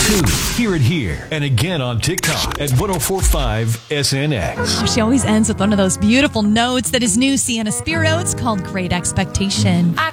2. Hear it here and again on TikTok at 1045 SNX. She always ends with one of those beautiful notes that is new Sienna Spir notes called Great Expectation. I